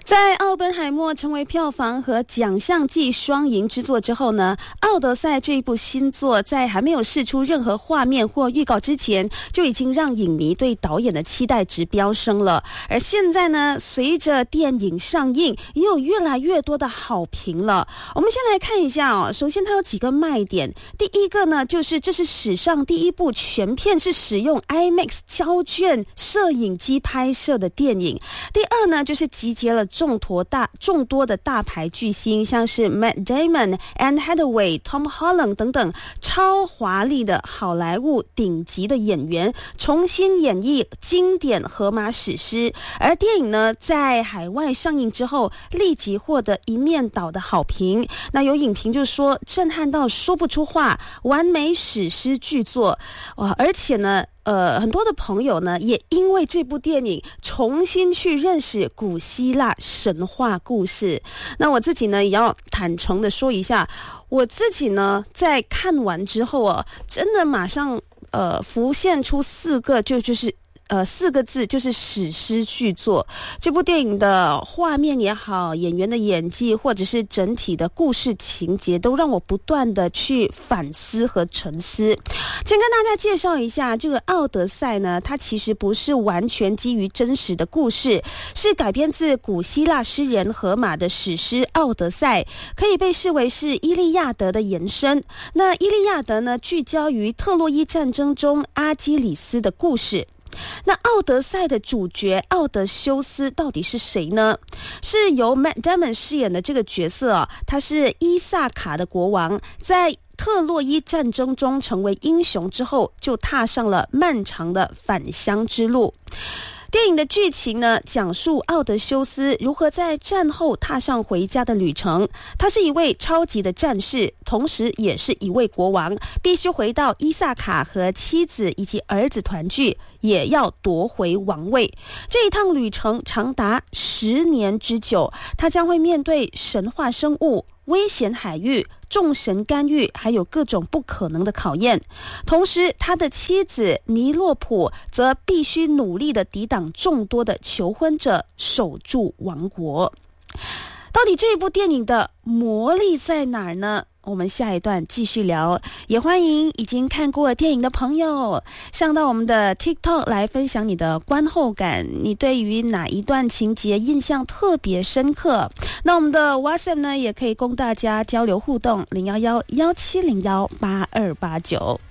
在奥本海默成为票房和奖项季双赢之作之后呢，奥德赛这一部新作在还没有释出任何画面或预告之前，就已经让影迷对导演的期待值飙升了。而现在呢，随着电影上映，也有越来越多的好评了。我们先来看一下哦，首先它有几个卖点。第一个呢，就是这是史上第一部全片是使用 IMAX 胶卷摄影机拍摄的电影。第二呢，就是集结了众多的大牌巨星，像是 Matt Damon、Anne Hathaway、Tom Holland 等等超华丽的好莱坞顶级的演员，重新演绎经典荷马史诗。而电影呢，在海外上映之后，立即获得一面倒的好评。那有影评就说，震撼到说不出话，完美史诗巨作。哇，而且呢，很多的朋友呢，也因为这部电影重新去认识古希腊神话故事。那我自己呢，也要坦诚的说一下，我自己呢，在看完之后啊，真的马上浮现出四个字，就是史诗巨作。这部电影的画面也好，演员的演技，或者是整体的故事情节，都让我不断的去反思和沉思。先跟大家介绍一下，这个《奥德赛》呢，它其实不是完全基于真实的故事，是改编自古希腊诗人荷马的史诗《奥德赛》，可以被视为是伊利亚德的延伸。那伊利亚德呢，聚焦于特洛伊战争中阿基里斯的故事。那奥德赛的主角奥德修斯到底是谁呢？是由 Matt Damon 饰演的这个角色他是伊萨卡的国王，在特洛伊战争中成为英雄之后，就踏上了漫长的返乡之路。电影的剧情呢，讲述奥德修斯如何在战后踏上回家的旅程。他是一位超级的战士，同时也是一位国王，必须回到伊萨卡和妻子以及儿子团聚，也要夺回王位。这一趟旅程长达10年之久，他将会面对神话生物、危险海域、众神干预，还有各种不可能的考验。同时他的妻子尼洛普则必须努力地抵挡众多的求婚者，守住王国。到底这部电影的魔力在哪儿呢？我们下一段继续聊，也欢迎已经看过电影的朋友上到我们的 TikTok 来分享你的观后感，你对于哪一段情节印象特别深刻。那我们的 WhatsApp 呢，也可以供大家交流互动，011-1701-8289。